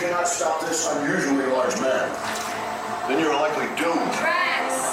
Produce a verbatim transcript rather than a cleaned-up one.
cannot stop this unusually large man, then you're likely doomed. Drax!